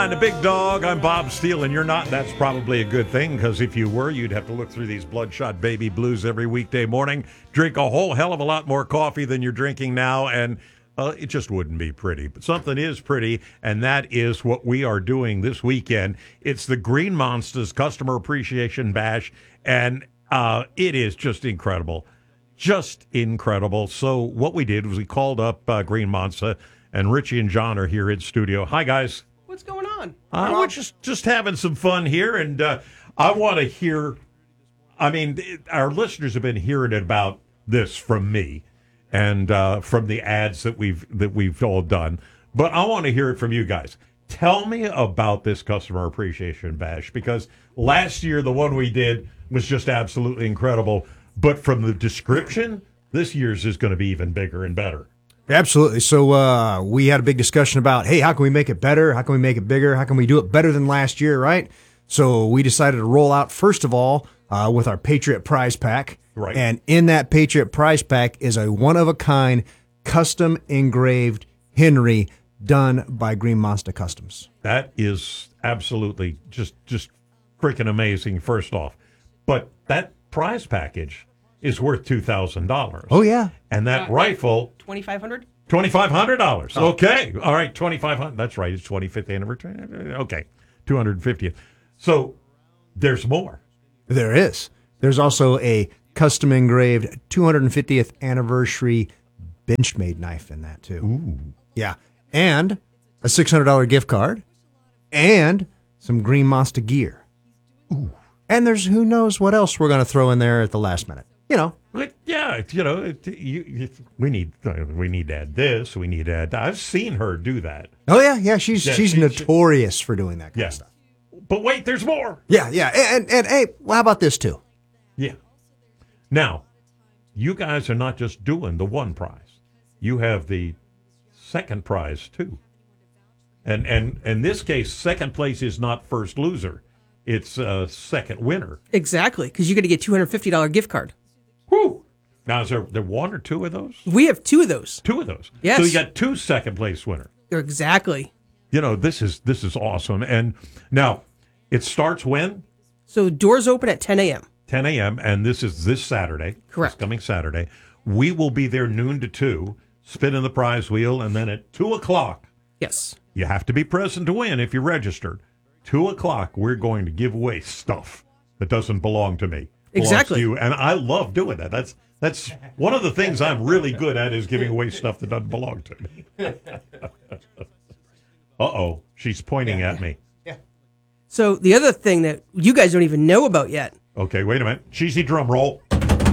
And the big dog, I'm Bob Steele, and you're not. That's probably a good thing, because if you were, you'd have to look through these Bloodshot Baby Blues every weekday morning, drink a whole hell of a lot more coffee than you're drinking now, and it just wouldn't be pretty. But something is pretty, and that is what we are doing this weekend. It's the Green Monsters Customer Appreciation Bash, and it is just incredible. Just incredible. So what we did was we called up Green Monster, and Richie and John are here in studio. Hi, guys. What's going on? We're just having some fun here, and I want to hear. I mean, our listeners have been hearing about this from me, and from the ads that we've all done. But I want to hear it from you guys. Tell me about this Customer Appreciation Bash, because last year the one we did was just absolutely incredible. But from the description, this year's is going to be even bigger and better. Absolutely. So we had a big discussion about, hey, how can we make it better? How can we make it bigger? How can we do it better than last year, right? So we decided to roll out, first of all, with our Patriot Prize Pack. Right. And in that Patriot Prize Pack is a one-of-a-kind, custom-engraved Henry done by Green Monster Customs. That is absolutely just freaking amazing, first off. But that prize package is worth $2,000. Oh, yeah. And that rifle... $2,500? $2,500. Okay. All right, $2,500. That's right. It's 25th anniversary. Okay. 250th. So there's more. There is. There's also a custom engraved 250th anniversary Benchmade knife in that, too. Ooh. Yeah. And a $600 gift card and some Green Monster gear. Ooh. And there's who knows what else we're going to throw in there at the last minute. You know. Yeah, we need to add this. We need to add that. I've seen her do that. Oh, yeah. She's notorious for doing that kind of stuff. But wait, there's more. Yeah. And hey, well, how about this, too? Yeah. Now, you guys are not just doing the one prize. You have the second prize, too. And in this case, second place is not first loser. It's second winner. Exactly, because you're going to get a $250 gift card. Whew. Now, is there one or two of those? We have two of those. Two of those. Yes. So you got two second place winners. Exactly. This is awesome. And now, it starts when? So doors open at 10 a.m. 10 a.m., and this is this Saturday. Correct. This coming Saturday. We will be there noon to 2, spinning the prize wheel, and then at 2 o'clock. Yes. You have to be present to win if you're registered. 2 o'clock, we're going to give away stuff that doesn't belong to me. Exactly. To you, and I love doing that. That's one of the things I'm really good at, is giving away stuff that doesn't belong to me. Uh-oh, she's pointing at me. Yeah. So the other thing that you guys don't even know about yet. Okay, wait a minute. Cheesy drum roll.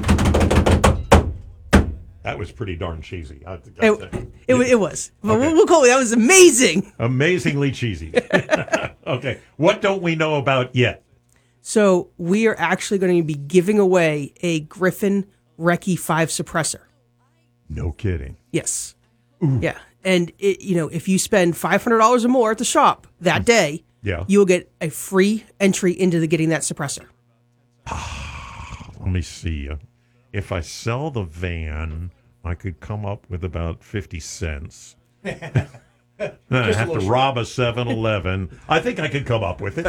That was pretty darn cheesy. It was. But Okay. we'll call it. That was amazing. Amazingly cheesy. Okay, what don't we know about yet? So we are actually going to be giving away a Griffin Recce 5 suppressor. No kidding. Yes. Ooh. Yeah. And if you spend $500 or more at the shop that day, you will get a free entry into getting that suppressor. Let me see. If I sell the van, I could come up with about 50 cents. Then I have to rob a 7-Eleven. I think I could come up with it.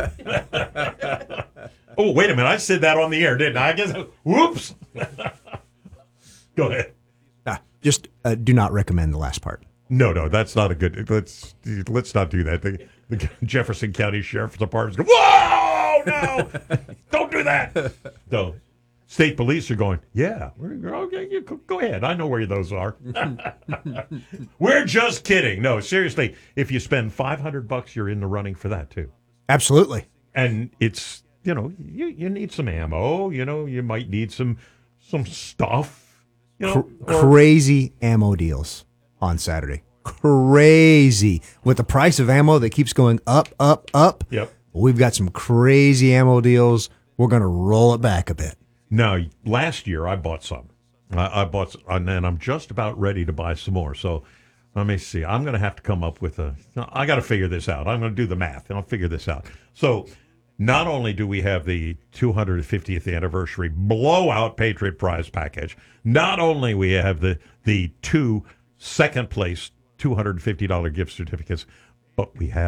Oh, wait a minute. I said that on the air, didn't I? I guess. Whoops. Go ahead. Just do not recommend the last part. No, that's not a good. Let's not do that. The Jefferson County Sheriff's Department's going, whoa, no, don't do that. No. State police are going, yeah, okay, you go ahead. I know where those are. We're just kidding. No, seriously, if you spend $500, you're in the running for that, too. Absolutely. And it's, you need some ammo. You might need some stuff. Crazy ammo deals on Saturday. Crazy. With the price of ammo that keeps going up. Yep. We've got some crazy ammo deals. We're going to roll it back a bit. Now, last year I bought some. I bought, and I'm just about ready to buy some more. So let me see. I'm going to have to come up with I got to figure this out. I'm going to do the math, and I'll figure this out. So not only do we have the 250th anniversary blowout Patriot Prize package, not only we have the two second place $250 gift certificates, but we have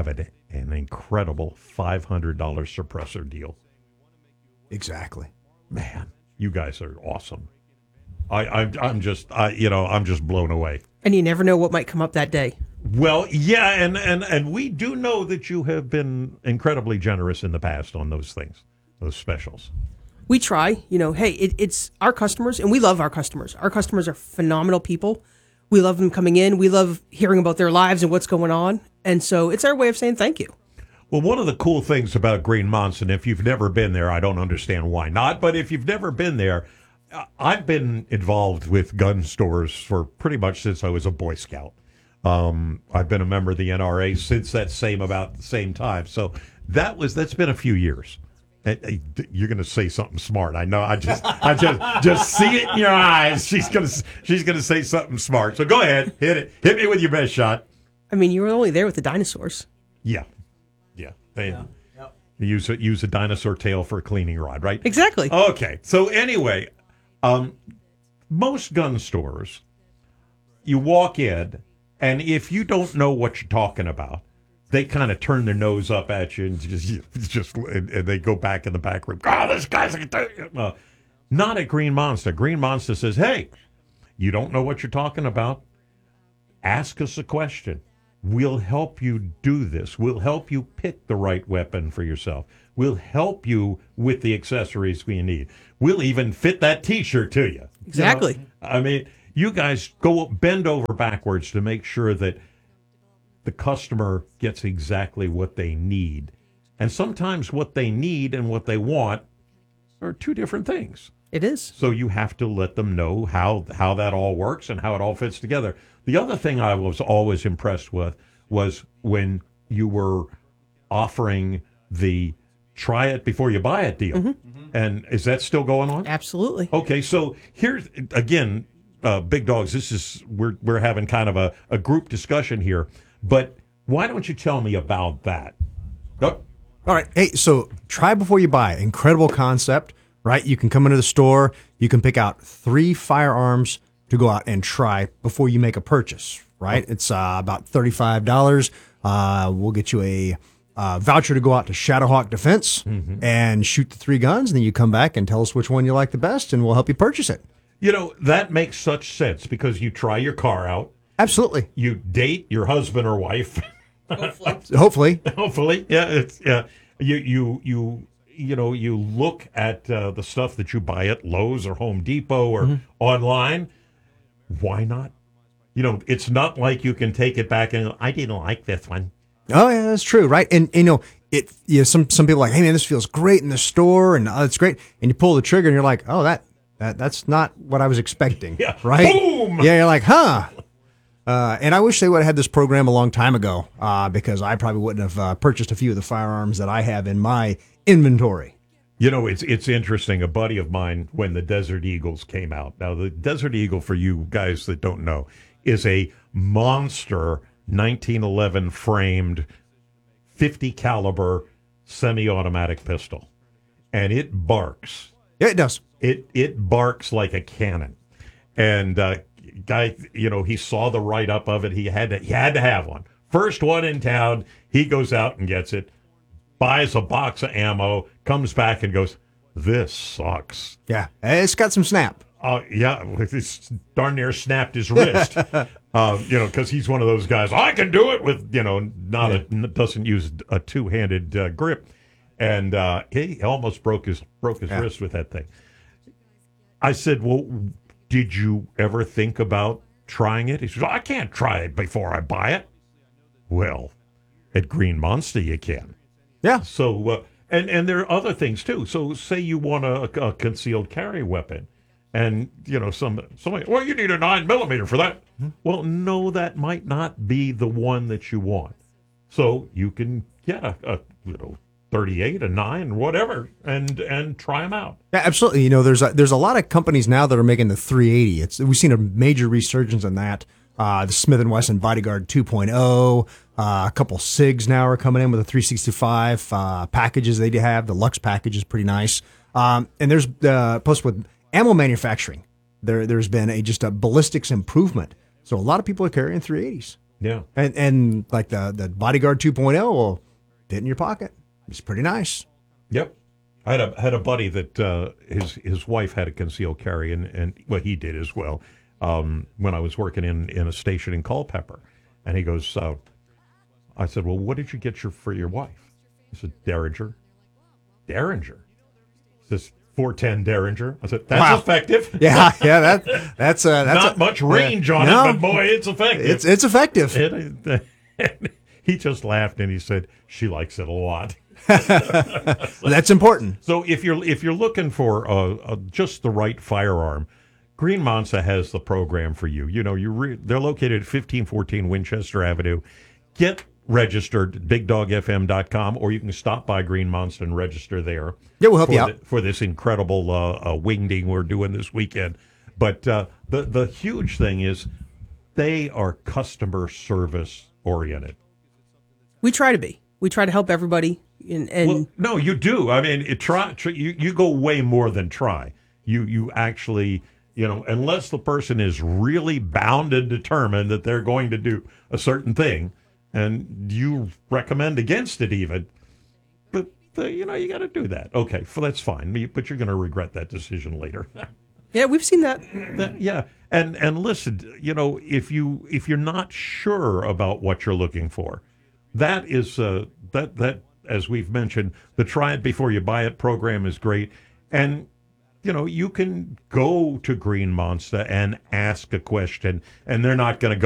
an incredible $500 suppressor deal. Exactly. Man, you guys are awesome. I'm just blown away. And you never know what might come up that day. Well, yeah, and we do know that you have been incredibly generous in the past on those things, those specials. We try, hey, it's our customers, and we love our customers. Our customers are phenomenal people. We love them coming in. We love hearing about their lives and what's going on. And so it's our way of saying thank you. Well, one of the cool things about Green Monster, if you've never been there, I don't understand why not, but if you've never been there, I've been involved with gun stores for pretty much since I was a Boy Scout. I've been a member of the NRA since about the same time. So that's been a few years. You're going to say something smart. I know. I just see it in your eyes. She's going to say something smart. So go ahead, hit me with your best shot. I mean, you were only there with the dinosaurs. Yeah. Use a dinosaur tail for a cleaning rod, right? Exactly. Okay. So anyway, most gun stores, you walk in, and if you don't know what you're talking about, they kind of turn their nose up at you and and they go back in the back room. Oh, this guy's not at Green Monster. Green Monster says, "Hey, you don't know what you're talking about? Ask us a question. We'll help you do this. We'll help you pick the right weapon for yourself. We'll help you with the accessories we need. We'll even fit that T-shirt to you." Exactly. I mean, you guys bend over backwards to make sure that the customer gets exactly what they need. And sometimes what they need and what they want are two different things. It is. So you have to let them know how that all works and how it all fits together. The other thing I was always impressed with was when you were offering the try it before you buy it deal. Mm-hmm. And is that still going on? Absolutely. Okay, so here's, again, Big Dogs, we're having kind of a group discussion here, but why don't you tell me about that? Oh. All right. Hey, so try before you buy. Incredible concept, right? You can come into the store, you can pick out 3 firearms to go out and try before you make a purchase, right? It's about $35. We'll get you a voucher to go out to Shadowhawk Defense and shoot the 3 guns, and then you come back and tell us which one you like the best, and we'll help you purchase it. That makes such sense because you try your car out. Absolutely. You date your husband or wife. Hopefully. Yeah. You look at the stuff that you buy at Lowe's or Home Depot or online. Why not? It's not like you can take it back and I didn't like this one. Oh yeah, that's true, right? And some people are like, hey man, this feels great in the store, and it's great. And you pull the trigger, and you're like, oh, that's not what I was expecting. Yeah. Right? Boom! Yeah, you're like, huh. And I wish they would have had this program a long time ago, because I probably wouldn't have purchased a few of the firearms that I have in my inventory. It's interesting. A buddy of mine, when the Desert Eagles came out. Now, the Desert Eagle, for you guys that don't know, is a monster 1911 framed 50 caliber semi-automatic pistol, and it barks. Yeah, it does. It barks like a cannon. And guy, he saw the write-up of it. He had to have one. First one in town. He goes out and gets it, buys a box of ammo, comes back and goes, "This sucks." Yeah, it's got some snap. Yeah, it's darn near snapped his wrist. Because he's one of those guys. I can do it with, doesn't use a two-handed grip, and he almost broke his wrist with that thing. I said, "Well, did you ever think about trying it?" He says, "I can't try it before I buy it." Well, at Green Monster you can. Yeah. So and there are other things too. So say you want a concealed carry weapon. And, somebody, well, you need a 9mm for that. Well, no, that might not be the one that you want. So you can get a 38, a 9, whatever, and try them out. Yeah, absolutely. There's a lot of companies now that are making the 380. We've seen a major resurgence in that. The Smith & Wesson Bodyguard 2.0, a couple SIGs now are coming in with a 365 packages they have. The Lux package is pretty nice. And there's plus with ammo manufacturing, there's been just a ballistics improvement. So a lot of people are carrying 380s. Yeah. And like the Bodyguard 2.0, well, fit in your pocket. It's pretty nice. Yep. I had a buddy that his wife had a concealed carry, and well, he did as well. When I was working in a station in Culpeper, and he goes, I said, well, what did you get for your wife? He said, Derringer. Derringer. He says 410 Derringer. I said, that's Wow. effective. Yeah, that's Not much range on no. it, but boy, it's effective. It's effective. And he just laughed and he said, she likes it a lot. That's important. So if you're looking for just the right firearm, Green Monster has the program for you. You know, they're located at 1514 Winchester Avenue. Get registered at BigDogFM.com, or you can stop by Green Monster and register there. Yeah, we'll help you out for this incredible wingding we're doing this weekend. But the huge thing is they are customer service oriented. We try to be. We try to help everybody. And Well, no, you do. I mean, you go way more than try. You actually, unless the person is really bound and determined that they're going to do a certain thing, and you recommend against it even, but you got to do that. Okay, that's fine. But you're going to regret that decision later. yeah, we've seen that. Yeah, and listen, if you're not sure about what you're looking for, that is that. As we've mentioned, the Try It Before You Buy It program is great. And, you can go to Green Monster and ask a question, and they're not going to go,